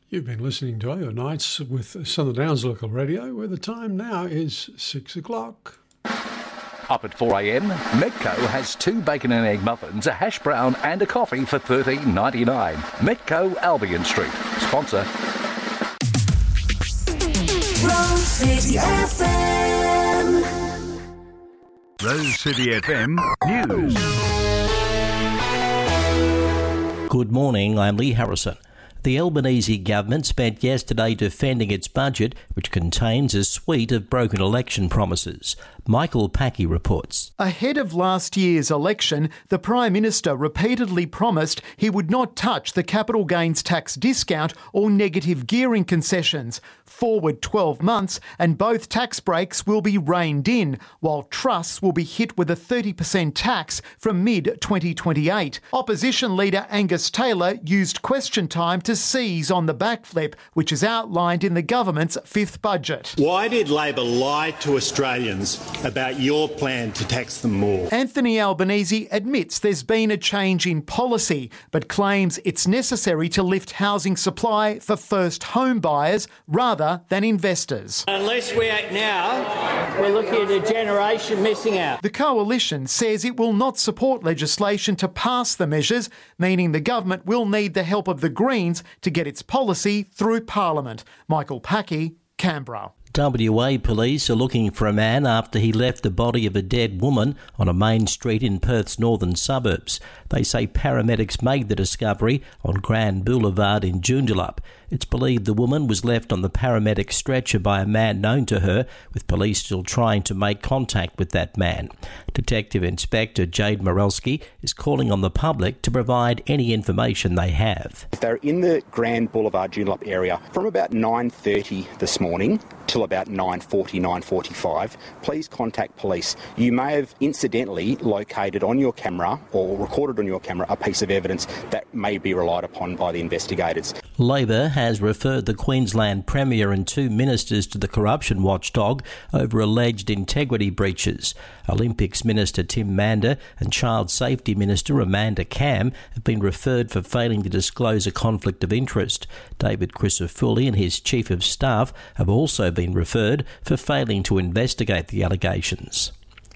You've been listening to Overnights with Southern Downs Local Radio, where the time now is 6 o'clock. Up at 4am, Metco has 2 bacon and egg muffins, a hash brown and a coffee for $13.99. Metco, Albion Street. Sponsor. Rose City FM. Rose City FM News. Good morning, I'm Lee Harrison. The Albanese government spent yesterday defending its budget, which contains a suite of broken election promises. Michael Packey reports. Ahead of last year's election, the Prime Minister repeatedly promised he would not touch the capital gains tax discount or negative gearing concessions. Forward 12 months and both tax breaks will be reined in, while trusts will be hit with a 30% tax from mid-2028. Opposition leader Angus Taylor used question time to seize on the backflip, which is outlined in the government's fifth budget. Why did Labor lie to Australians about your plan to tax them more? Anthony Albanese admits there's been a change in policy, but claims it's necessary to lift housing supply for first home buyers rather than investors. Unless we act now, we're looking at a generation missing out. The Coalition says it will not support legislation to pass the measures, meaning the government will need the help of the Greens to get its policy through Parliament. Michael Packey, Canberra. WA police are looking for a man after he left the body of a dead woman on a main street in Perth's northern suburbs. They say paramedics made the discovery on Grand Boulevard in Joondalup. It's believed the woman was left on the paramedic stretcher by a man known to her, with police still trying to make contact with that man. Detective Inspector Jade Morelsky is calling on the public to provide any information they have. If they're in the Grand Boulevard Joondalup area from about 9:30 this morning till about 9:40, 9:45, please contact police. You may have incidentally located on your camera or recorded on your camera a piece of evidence that may be relied upon by the investigators. Labor has referred the Queensland Premier and 2 ministers to the corruption watchdog over alleged integrity breaches. Olympics Minister Tim Mander and Child Safety Minister Amanda Cam have been referred for failing to disclose a conflict of interest. David Crisafulli and his Chief of Staff have also been referred for failing to investigate the allegations.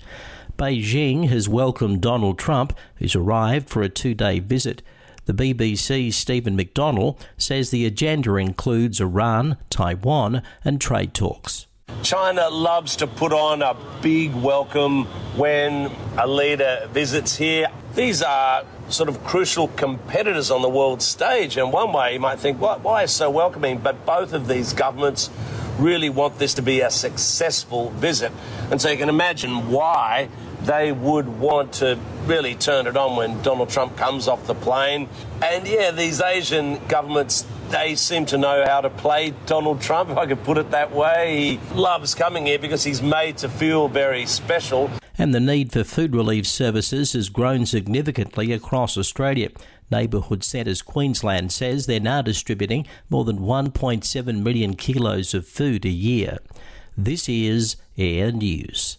Beijing has welcomed Donald Trump, who's arrived for a 2-day visit. The BBC's Stephen McDonnell says the agenda includes Iran, Taiwan and trade talks. China loves to put on a big welcome when a leader visits here. These are sort of crucial competitors on the world stage, and one way you might think, why so welcoming? But both of these governments really want this to be a successful visit, and so you can imagine why they would want to really turn it on when Donald Trump comes off the plane. And yeah, these Asian governments, they seem to know how to play Donald Trump, if I could put it that way. He loves coming here because he's made to feel very special. And the need for food relief services has grown significantly across Australia. Neighbourhood Centres Queensland says they're now distributing more than 1.7 million kilos of food a year. This is Air News.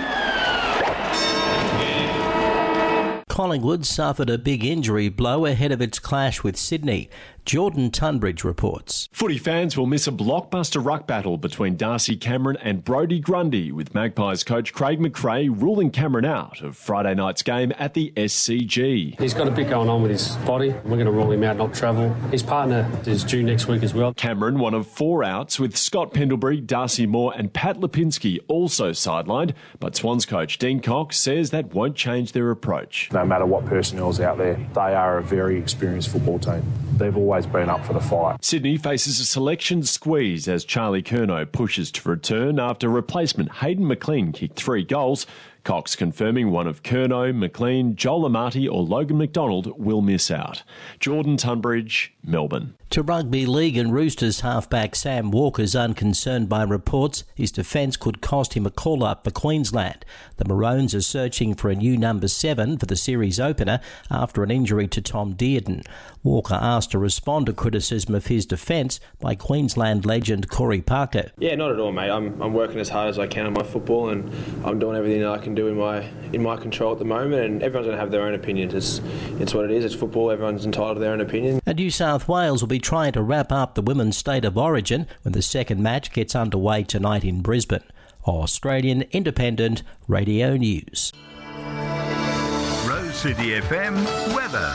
Collingwood suffered a big injury blow ahead of its clash with Sydney. Jordan Tunbridge reports. Footy fans will miss a blockbuster ruck battle between Darcy Cameron and Brodie Grundy, with Magpies coach Craig McRae ruling Cameron out of Friday night's game at the SCG. He's got a bit going on with his body. We're going to rule him out, not travel. His partner is due next week as well. Cameron, one of 4 outs, with Scott Pendlebury, Darcy Moore and Pat Lipinski also sidelined, but Swans coach Dean Cox says that won't change their approach. No matter what personnel's out there, they are a very experienced football team. They've always been up for the fight. Sydney faces a selection squeeze as Charlie Curnow pushes to return after replacement Hayden McLean kicked 3 goals. Cox confirming one of Curnow, McLean, Joel Amati or Logan McDonald will miss out. Jordan Tunbridge, Melbourne. To rugby league, and Roosters halfback Sam Walker's unconcerned by reports his defence could cost him a call-up for Queensland. The Maroons are searching for a new number 7 for the series opener after an injury to Tom Dearden. Walker asked to respond to criticism of his defence by Queensland legend Corey Parker. Yeah, not at all, mate. I'm working as hard as I can on my football, and I'm doing everything that I can can do in my control at the moment, and everyone's going to have their own opinion. It's what it is. It's football. Everyone's entitled to their own opinion. And New South Wales will be trying to wrap up the women's state of origin when the second match gets underway tonight in Brisbane. Australian Independent Radio News. Rose City FM weather.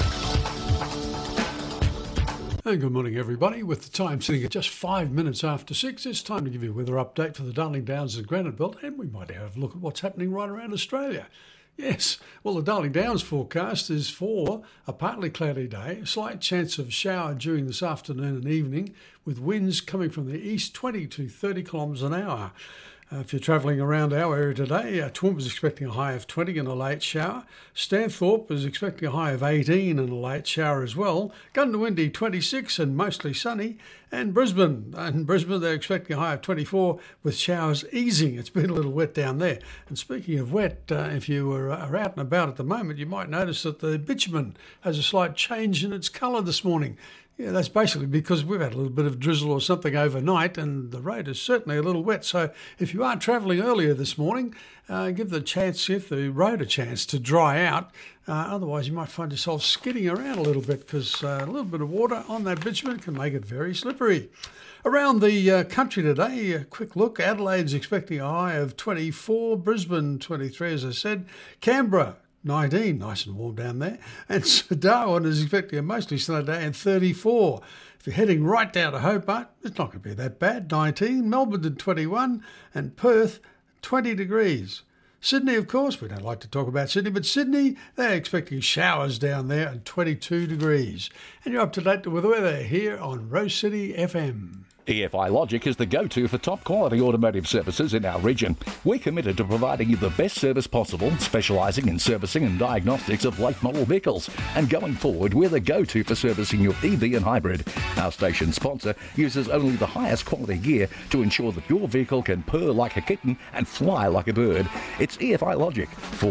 And good morning, everybody. With the time sitting at just 5 minutes after 6, it's time to give you a weather update for the Darling Downs and Granite Belt, and we might have a look at what's happening right around Australia. Yes, well, the Darling Downs forecast is for a partly cloudy day, a slight chance of shower during this afternoon and evening, with winds coming from the east 20 to 30 kilometres an hour. If you're travelling around our area today, Toowoomba is expecting a high of 20 and a late shower. Stanthorpe is expecting a high of 18 and a late shower as well. Goondiwindi 26 and mostly sunny. And Brisbane, they're expecting a high of 24 with showers easing. It's been a little wet down there. And speaking of wet, if you are out and about at the moment, you might notice that the bitumen has a slight change in its colour this morning. Yeah, that's basically because we've had a little bit of drizzle or something overnight, and the road is certainly a little wet. So if you are travelling earlier this morning, give the road a chance to dry out. Otherwise, you might find yourself skidding around a little bit because a little bit of water on that bitumen can make it very slippery. Around the country today, a quick look. Adelaide's expecting a high of 24, Brisbane 23, as I said. Canberra 19, nice and warm down there. And Darwin is expecting a mostly sunny day and 34. If you're heading right down to Hobart, it's not going to be that bad, 19. Melbourne at 21 and Perth 20 degrees. Sydney, of course, we don't like to talk about Sydney, but Sydney, they're expecting showers down there and 22 degrees. And you're up to date with the weather here on Rose City FM. EFI Logic is the go-to for top-quality automotive services in our region. We're committed to providing you the best service possible, specialising in servicing and diagnostics of late-model vehicles. And going forward, we're the go-to for servicing your EV and hybrid. Our station sponsor uses only the highest quality gear to ensure that your vehicle can purr like a kitten and fly like a bird. It's EFI Logic,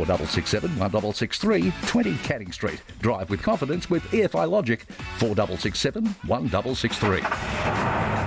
4667 1663 20 Canning Street. Drive with confidence with EFI Logic, 4667 1663.